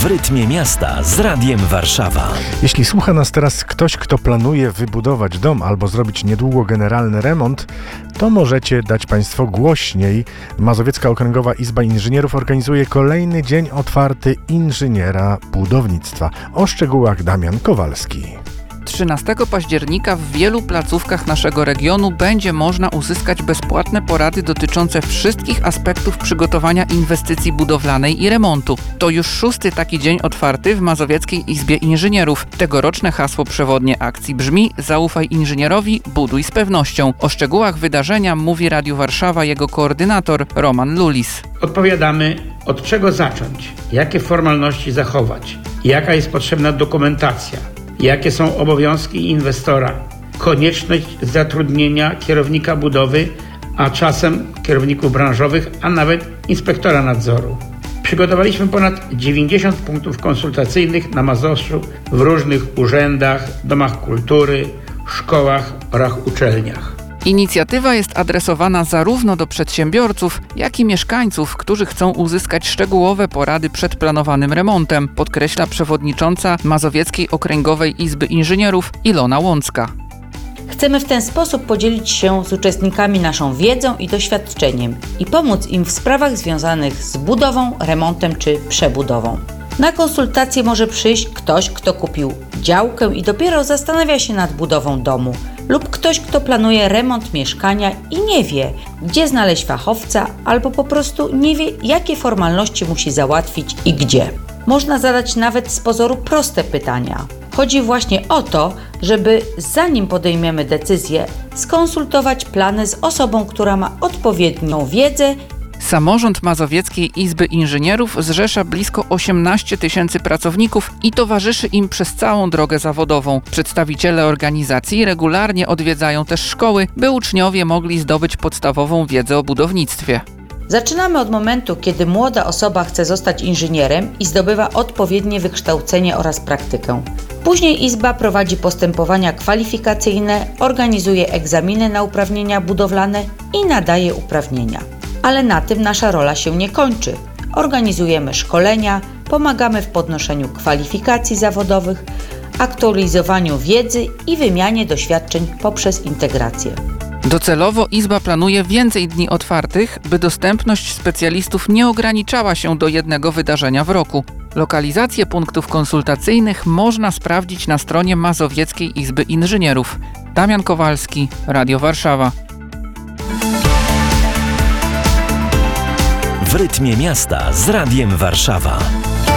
W rytmie miasta z Radiem Warszawa. Jeśli słucha nas teraz ktoś, kto planuje wybudować dom albo zrobić niedługo generalny remont, to możecie dać Państwo głośniej. Mazowiecka Okręgowa Izba Inżynierów organizuje kolejny dzień otwarty inżyniera budownictwa. O szczegółach Damian Kowalski. 13 października w wielu placówkach naszego regionu będzie można uzyskać bezpłatne porady dotyczące wszystkich aspektów przygotowania inwestycji budowlanej i remontu. To już 6. taki dzień otwarty w Mazowieckiej Izbie Inżynierów. Tegoroczne hasło przewodnie akcji brzmi: zaufaj inżynierowi, buduj z pewnością. O szczegółach wydarzenia mówi Radiu Warszawa jego koordynator Roman Lulis. Odpowiadamy, od czego zacząć, jakie formalności zachować, jaka jest potrzebna dokumentacja, jakie są obowiązki inwestora, konieczność zatrudnienia kierownika budowy, a czasem kierowników branżowych, a nawet inspektora nadzoru. Przygotowaliśmy ponad 90 punktów konsultacyjnych na Mazowszu w różnych urzędach, domach kultury, szkołach oraz uczelniach. Inicjatywa jest adresowana zarówno do przedsiębiorców, jak i mieszkańców, którzy chcą uzyskać szczegółowe porady przed planowanym remontem, podkreśla przewodnicząca Mazowieckiej Okręgowej Izby Inżynierów Ilona Łącka. Chcemy w ten sposób podzielić się z uczestnikami naszą wiedzą i doświadczeniem i pomóc im w sprawach związanych z budową, remontem czy przebudową. Na konsultację może przyjść ktoś, kto kupił działkę i dopiero zastanawia się nad budową domu, lub ktoś, kto planuje remont mieszkania i nie wie, gdzie znaleźć fachowca, albo po prostu nie wie, jakie formalności musi załatwić i gdzie. Można zadać nawet z pozoru proste pytania. Chodzi właśnie o to, żeby zanim podejmiemy decyzję, skonsultować plany z osobą, która ma odpowiednią wiedzę. Samorząd Mazowieckiej Izby Inżynierów zrzesza blisko 18 000 pracowników i towarzyszy im przez całą drogę zawodową. Przedstawiciele organizacji regularnie odwiedzają też szkoły, by uczniowie mogli zdobyć podstawową wiedzę o budownictwie. Zaczynamy od momentu, kiedy młoda osoba chce zostać inżynierem i zdobywa odpowiednie wykształcenie oraz praktykę. Później Izba prowadzi postępowania kwalifikacyjne, organizuje egzaminy na uprawnienia budowlane i nadaje uprawnienia. Ale na tym nasza rola się nie kończy. Organizujemy szkolenia, pomagamy w podnoszeniu kwalifikacji zawodowych, aktualizowaniu wiedzy i wymianie doświadczeń poprzez integrację. Docelowo Izba planuje więcej dni otwartych, by dostępność specjalistów nie ograniczała się do jednego wydarzenia w roku. Lokalizację punktów konsultacyjnych można sprawdzić na stronie Mazowieckiej Izby Inżynierów. Damian Kowalski, Radio Warszawa. W rytmie miasta z Radiem Warszawa.